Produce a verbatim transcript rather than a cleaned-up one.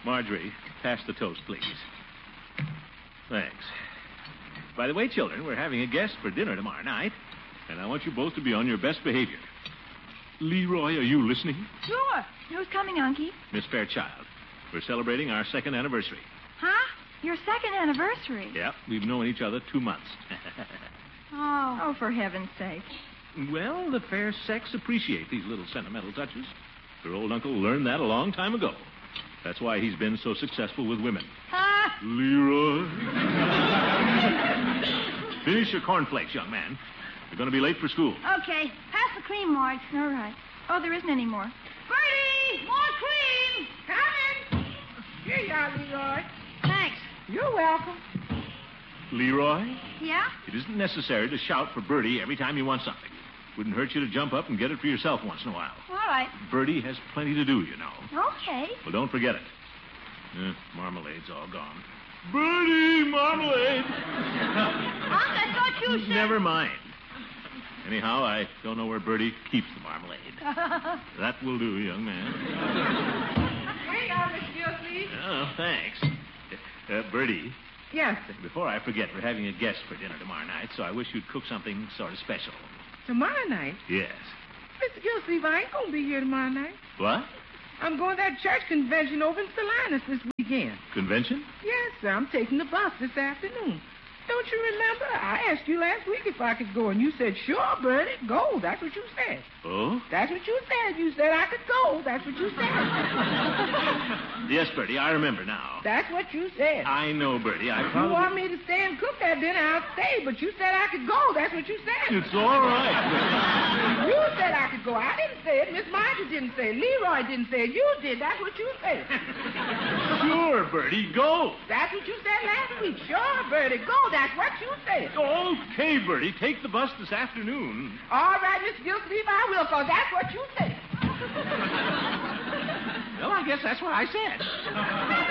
Marjorie, pass the toast, please. Thanks. By the way, children, we're having a guest for dinner tomorrow night, and I want you both to be on your best behavior. Leroy, are you listening? Sure. Who's coming, Unky? Miss Fairchild. We're celebrating our second anniversary. Huh? Your second anniversary? Yeah, we've known each other two months. Oh. Oh, for heaven's sake. Well, the fair sex appreciate these little sentimental touches. Your old uncle learned that a long time ago. That's why he's been so successful with women. Ah! Leroy. Finish your cornflakes, young man. You're going to be late for school. Okay. Pass the cream, Marge. All right. Oh, there isn't any more. Bertie! More cream! Coming! Here you are, Leroy. Thanks. You're welcome. Leroy, Yeah? it isn't necessary to shout for Bertie every time you want something. Wouldn't hurt you to jump up and get it for yourself once in a while. All right. Bertie has plenty to do, you know. Okay. Well, don't forget it. Eh, marmalade's all gone. Bertie, marmalade! Unc, I thought you said... Never mind. Anyhow, I don't know where Bertie keeps the marmalade. That will do, young man. Here you are, Miss Gilsleeve. Oh, thanks. Uh, Bertie, Yes, before I forget, we're having a guest for dinner tomorrow night, so I wish you'd cook something sort of special. tomorrow night. Yes. Mister Gilsleeve, I ain't gonna be here tomorrow night. What? I'm going to that church convention over in Salinas this weekend. Convention? Yes, sir. I'm taking the bus this afternoon. Don't you remember? I asked you last week if I could go, and you said, sure, Bertie, go. That's what you said. Oh? That's what you said. You said I could go. That's what you said. Yes, Bertie, I remember now. That's what you said. I know, Bertie. I If you probably... want me to stay and cook that dinner, I'll stay. But you said I could go. That's what you said. It's all right. You said I could go. I didn't say it. Miss Margie didn't say it. Leroy didn't say it. You did. That's what you said. Sure, Bertie, go. That's what you said last week. Sure, Bertie, go. That's what you said. Okay, Bertie, take the bus this afternoon. All right, Miss Gilsleeve, I will, because that's what you said. Well, I guess that's what I said.